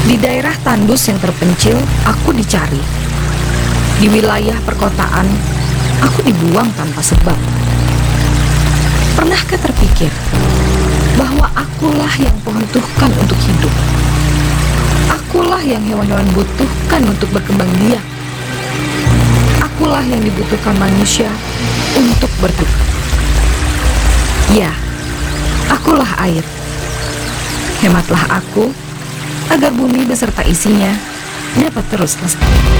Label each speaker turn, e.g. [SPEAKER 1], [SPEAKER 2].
[SPEAKER 1] Di daerah tandus yang terpencil, aku dicari. Di wilayah perkotaan, aku dibuang tanpa sebab. Pernahkah terpikir bahwa akulah yang pohon butuhkan untuk hidup? Akulah yang hewan-hewan butuhkan untuk berkembang biak. Akulah yang dibutuhkan manusia untuk bertukar. Ya, akulah air. Hematlah aku agar bumi beserta isinya dapat terus lestari.